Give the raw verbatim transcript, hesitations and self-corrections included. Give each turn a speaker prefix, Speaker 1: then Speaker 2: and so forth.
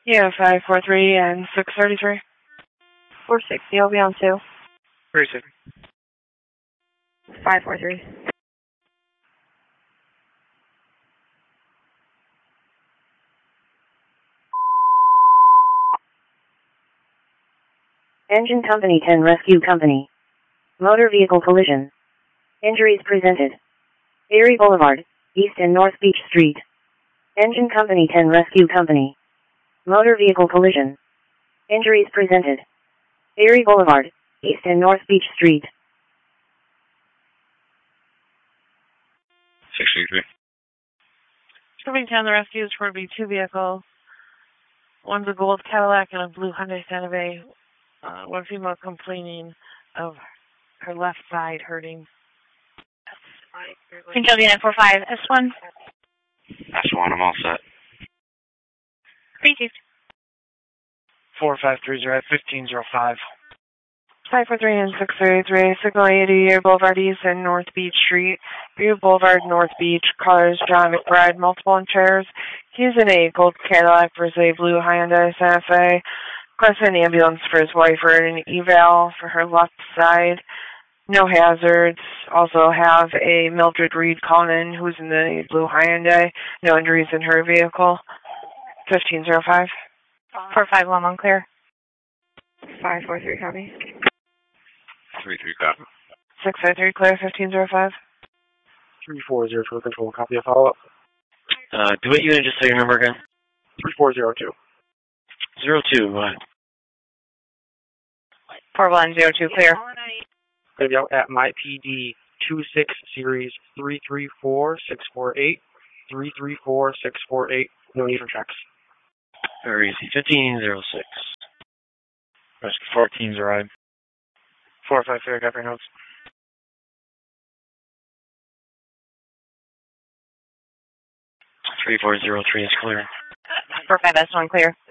Speaker 1: Yeah, five four three and six thirty-three.
Speaker 2: four sixty, I'll be on two.
Speaker 3: three sixty.
Speaker 2: five four three.
Speaker 4: Engine Company ten Rescue Company. Motor vehicle collision. Injuries presented. Erie Boulevard, East and North Beach Street. Engine Company ten Rescue Company. Motor vehicle collision. Injuries presented. Erie Boulevard, East and North Beach Street.
Speaker 3: six thirty-three.
Speaker 1: Company ten, the rescue is for be two vehicles. One's a gold Cadillac and a blue Hyundai Santa Fe. Uh, one female complaining of her left side hurting.
Speaker 5: W nine four five, S one.
Speaker 3: S one, I'm all set.
Speaker 5: Received.
Speaker 3: four five three zero, fifteen zero five.
Speaker 1: five four three and six thirty-three, Signal eighty, Erie Boulevard East and North Beach Street. Erie Boulevard, North Beach, cars John McBride, multiple insurers. He's in a gold Cadillac versus a blue Hyundai Santa Fe. Requesting an ambulance for his wife or an eval for her left side. No hazards. Also have a Mildred Reed calling in who's in the blue Hyundai. No injuries in her vehicle. fifteen zero five.
Speaker 5: four five one one clear.
Speaker 2: five four three, copy.
Speaker 3: three three, copy.
Speaker 1: six five three clear, fifteen zero five.
Speaker 3: three four zero two, control, copy a follow-up.
Speaker 6: Uh, do it unit, just say your number again.
Speaker 3: three four zero two.
Speaker 6: Zero two, go ahead.
Speaker 5: four one zero two clear.
Speaker 3: Going to be out at my P D two six series three three four six four eight. three three four six four eight. No need for checks.
Speaker 6: Very easy. fifteen zero six.
Speaker 3: Rescue fourteen zero. four five three, got your notes.
Speaker 6: three four zero three is clear.
Speaker 5: four five S one clear.